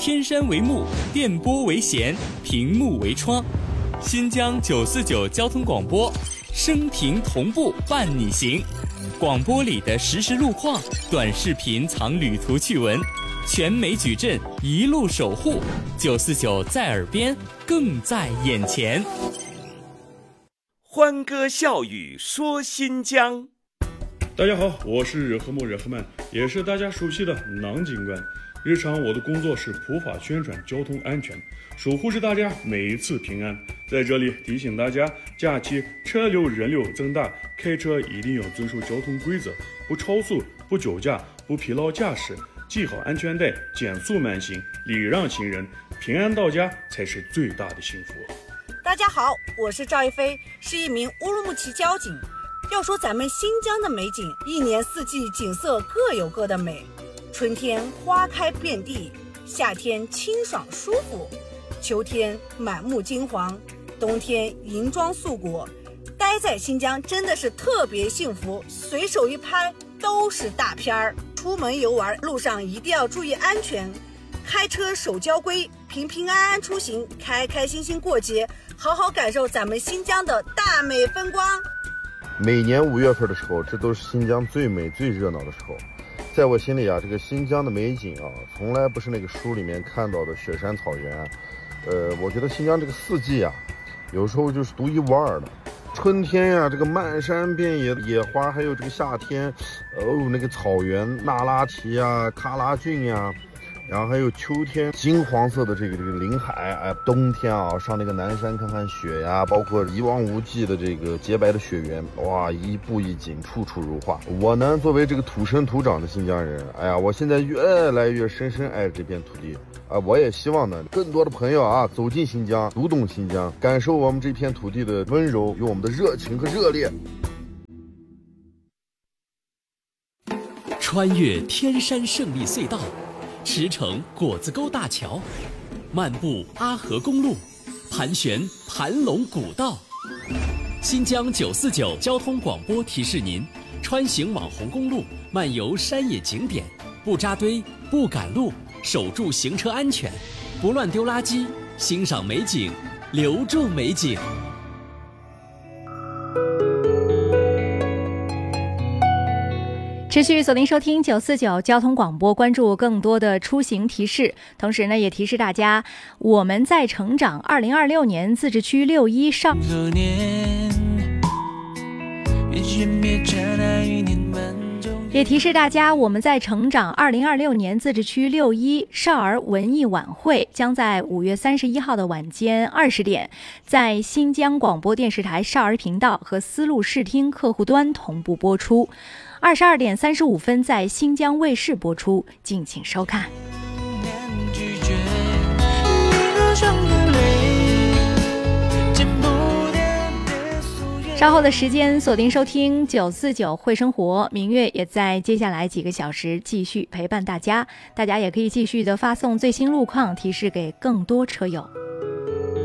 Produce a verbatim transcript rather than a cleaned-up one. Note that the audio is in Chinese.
天山为幕，电波为弦，屏幕为窗。新疆九四九交通广播，声屏同步伴你行。广播里的实时路况，短视频藏旅途趣闻，全美矩阵一路守护。九四九在耳边，更在眼前。 欢歌笑语说新疆。 大家好，我是热赫木热赫曼，也是大家熟悉的囊警官。日常我的工作是普法宣传交通安全，守护着大家每一次平安。在这里提醒大家，假期车流人流增大，开车一定要遵守交通规则，不超速，不酒驾，不疲劳驾驶，系好安全带，减速慢行，礼让行人，平安到家才是最大的幸福。 大家好，我是赵一飞，是一名乌鲁木齐交警。要说咱们新疆的美景，一年四季景色各有各的美。春天花开遍地，夏天清爽舒服，秋天满目金黄，冬天银装素裹。待在新疆真的是特别幸福，随手一拍都是大片儿。出门游玩路上一定要注意安全，开车守交规，平平安安出行，开开心心过节，好好感受咱们新疆的大美风光。 每年五月份的时候，这都是新疆最美最热闹的时候。在我心里啊，这个新疆的美景啊，从来不是那个书里面看到的雪山草原。呃，我觉得新疆这个四季啊，有时候就是独一无二的。春天呀、啊，这个漫山遍野野花，还有这个夏天，哦，那个草原那拉提啊、喀拉峻呀、啊。然后还有秋天金黄色的这个这个林海，哎，冬天啊上那个南山看看雪呀，包括一望无际的这个洁白的雪原，哇，一步一景，处处如画。我呢，作为这个土生土长的新疆人，哎呀，我现在越来越深深爱这片土地啊！我也希望呢，更多的朋友啊走进新疆，读懂新疆，感受我们这片土地的温柔，有我们的热情和热烈。 穿越天山胜利隧道，驰骋果子沟大桥，漫步阿河公路，盘旋盘龙古道。新疆九四九交通广播提示您：穿行网红公路，漫游山野景点，不扎堆，不赶路，守住行车安全，不乱丢垃圾，欣赏美景，留住美景。 持续锁定收听九四九交通广播，关注更多的出行提示。同时呢，也提示大家，我们在成长二零二六年自治区六一上。也提示大家，我们在成长二零二六年自治区六一少儿文艺晚会将在五月三十一号的晚间二十点，在新疆广播电视台少儿频道和丝路视听客户端同步播出。二十二点三十五分在新疆卫视播出，敬请收看。稍后的时间锁定收听九四九会生活，明月也在接下来几个小时继续陪伴大家，大家也可以继续的发送最新路况提示给更多车友。